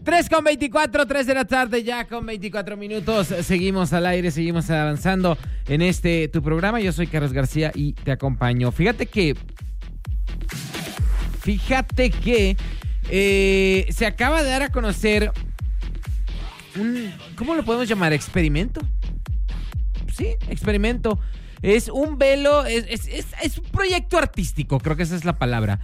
3:24, 3 de la tarde, ya con 24 minutos. Seguimos al aire, seguimos avanzando en tu programa. Yo soy Carlos García y te acompaño. Fíjate que se acaba de dar a conocer ¿cómo lo podemos llamar? ¿Experimento? Sí, experimento. Es un velo, es un proyecto artístico, creo que esa es la palabra.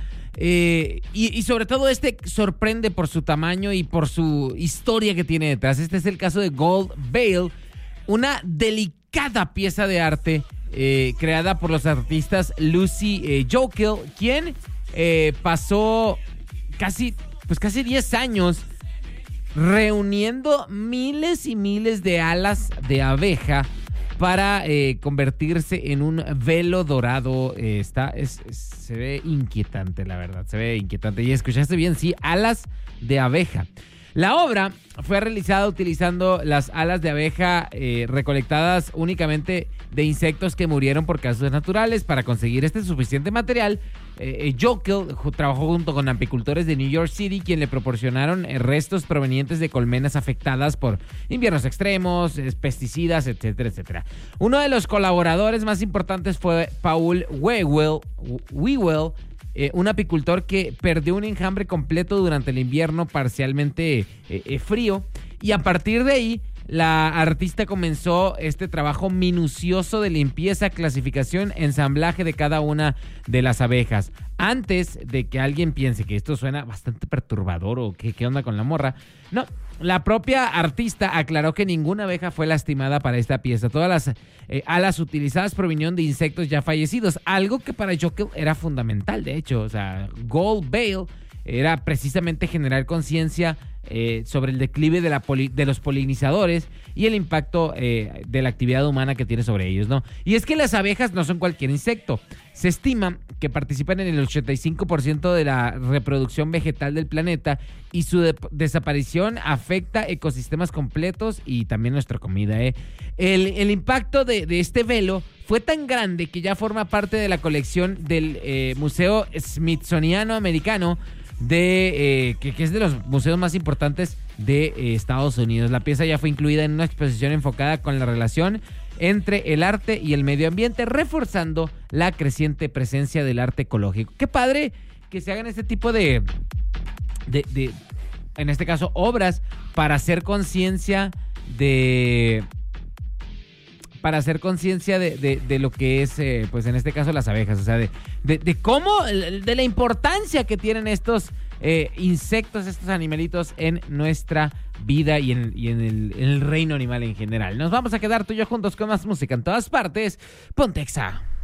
Y sobre todo sorprende por su tamaño y por su historia que tiene detrás. Este es el caso de Gold Veil, una delicada pieza de arte creada por los artistas Lucy Jokel, quien pasó casi 10 años reuniendo miles y miles de alas de abeja para convertirse en un velo dorado. Se ve inquietante, la verdad, se ve inquietante. Y escuchaste bien, sí, alas de abeja. La obra fue realizada utilizando las alas de abeja recolectadas únicamente de insectos que murieron por causas naturales. Para conseguir este suficiente material, Jokel trabajó junto con apicultores de New York City, quien le proporcionaron restos provenientes de colmenas afectadas por inviernos extremos, pesticidas, etcétera, etcétera. Uno de los colaboradores más importantes fue Paul Wewell, un apicultor que perdió un enjambre completo durante el invierno parcialmente frío, y a partir de ahí la artista comenzó este trabajo minucioso de limpieza, clasificación, ensamblaje de cada una de las abejas. Antes de que alguien piense que esto suena bastante perturbador o qué onda con la morra, no. La propia artista aclaró que ninguna abeja fue lastimada para esta pieza. Todas las alas utilizadas provinieron de insectos ya fallecidos, algo que para Jokel era fundamental. De hecho, o sea, Gold Veil era precisamente generar conciencia sobre el declive de los polinizadores y el impacto de la actividad humana que tiene sobre ellos, ¿no? Y es que las abejas no son cualquier insecto. Se estima que participan en el 85% de la reproducción vegetal del planeta, y su desaparición afecta ecosistemas completos y también nuestra comida. El impacto de este velo fue tan grande que ya forma parte de la colección del Museo Smithsoniano Americano, que es de los museos más importantes de Estados Unidos. La pieza ya fue incluida en una exposición enfocada con la relación entre el arte y el medio ambiente, reforzando la creciente presencia del arte ecológico. Qué padre que se hagan este tipo de en este caso, obras para hacer conciencia de lo que es, pues en este caso, las abejas. O sea, de cómo, de la importancia que tienen estos insectos, estos animalitos en nuestra vida y en el reino animal en general. Nos vamos a quedar tú y yo juntos con más música en todas partes. Ponte Exa.